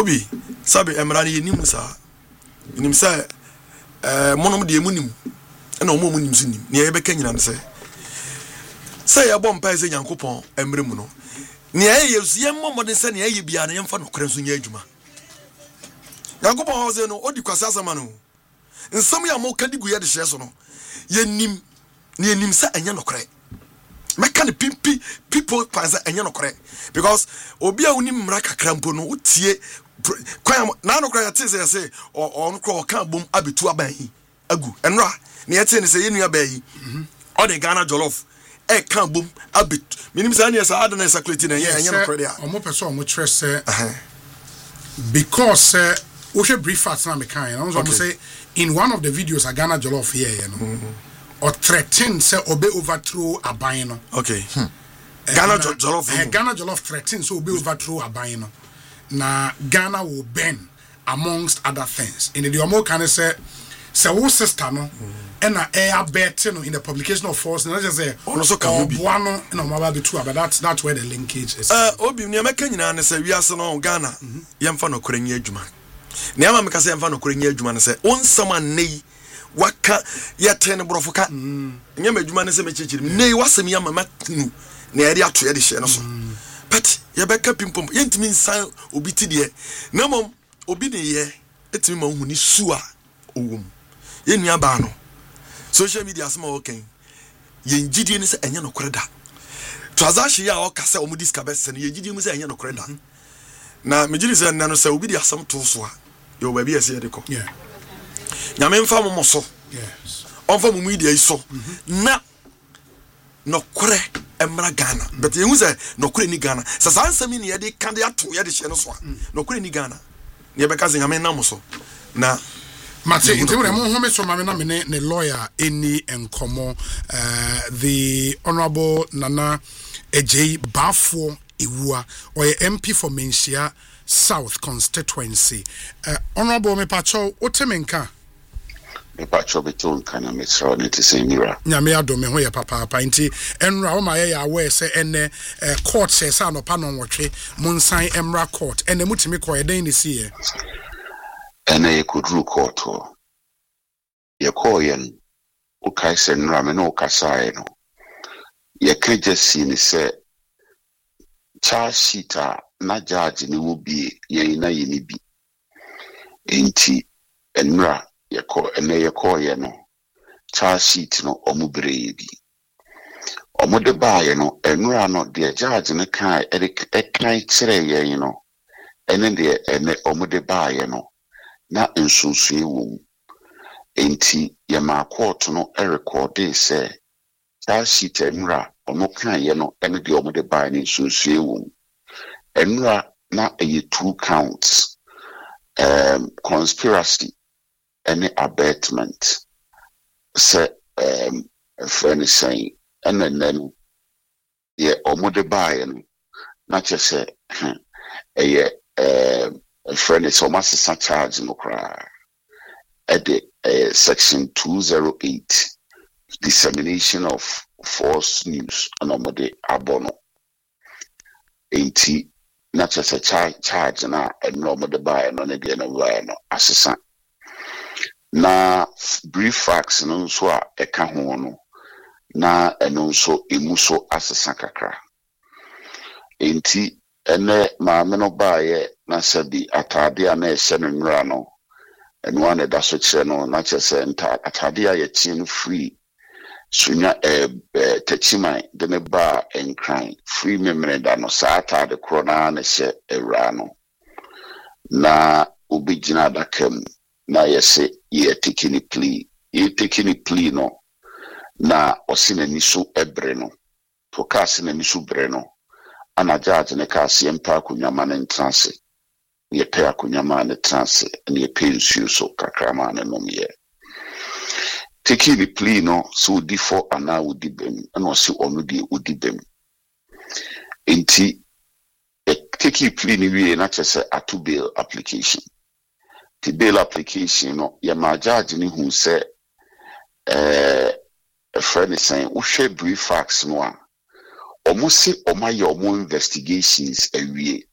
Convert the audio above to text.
Obi sabe emra ne nim sa nim say monom de emunim na omo munim so nim ne ye beka nyina ne say ya bom pa ze Nyankopon emre mu no ne ye ye mmomode se ne ye bia ne yemfa no kore so nya adwuma Nyankopon ho ze no odi kwasa asama no nsam ya mo kadi gu ye de hye so no ye nim ne ye nim sa anya no kore meka ne people panza anya no kore because obi a unim mra kakra mpo no utie kwa na no kra yate say on kro ka bom abetu aban agu enra ne yate ne say yenu aban yi o de Ghana jollof e ka bom abetu minim say na say adana sakuleti na anya no kore dia o mo person o mo tre say because we should brief facts na me kan I was say in one of the videos a Ghana jollof here you know or threaten say obe overthrow aban no okay Ghana jollof threaten so obe overthrow aban no na Ghana will burn amongst other things in the omo can say wo sister no and na air bet no in the publication of force no just say also can be one no mama be true but that's where the linkage is obi ne meka nyina ne say wiase no Ghana yemfa no koranya adwuma ne ama meka say yemfa no koranya adwuma ne say onsam anei waka yete ne brofoka nyama adwuma ne say mechechiri nei wasem yama matinu ne area to ye de hye no so but ye beka pimpom yentimi nsan obi ti de na mom obi ne ye etimi ma hu ni su a owum ye nua ba no social media asema okay ye ngidie ne say enye no koreda transaction ya o ka say omu discover say ye ngidie mu say enye no koreda na mejiri say na no say obi di asem to so a yo ba bi ese de ko yeah nyame mfa mo so yes onfa mo media iso na no kore emra Ghana but you say no kore ni Ghana sasa ansami ne ye de kan de ato ye de hye no so no kore ni Ghana ne be ka se nyame na mo so na Mate intimore mo home so mame na me ne lawyer eni enkomo the honorable Nana Ejei Bafo Iwua or MP for Menchia South constituency honorable me pacho otemenka me pacho beton kana me so ne te se mira nyame adome ho ye papa nti enra o ma ye aware se ene court se sa no pa no nwotwe monsan emra court ene mutimi ko ye den ne sie ene ye kudru court ho ye ko yen o kai se nra me no kasae no ye keje si ni se charge sheet na judge ni wo bi ye na ye ni bi enti enra ye ko ye no charge sheet no omubre ye bi omude baaye no enra no de judge ne kai kai kire ye no ene de ene omude baaye no na nsunsu ewu enti ye ma court no record say charge sheet enra ono kan ye no ene de omude baaye ne nsunsu ewu enra na a 2 counts conspiracy and abetment say friend saying and then yeah omude baaye no na chese a friend is almost a charge no cry at the section 208 dissemination of false news and omude abono 80 not just a charge na omude baaye no ne de no baaye no asesa na brief facts no so a eka ho no na eno so emuso asesa kakra enti ene maame no baaye na sabi atade a na ehye no nwra no eno ane da so kire no na chese nta atade a ye tie no free sunya techimai de ne ba enkran free memre da no sa atade kro na na hye ewra no na obigina dakam na yese ye taking plea no na osina niso ebre no to kasi na niso bre no ana judge ne kasi empa akunyama ne ntrance ye pe akunyama ne trance ne ye pensu so kakrama ne nom ye taking the plea no so differ ana udibem ana osi onudi udibem enti taking plea ni wie na chese atu bail application the bail application no ya ma judge ni hu se a friend is saying we share brief facts no a omo se omo ye omo investigations awie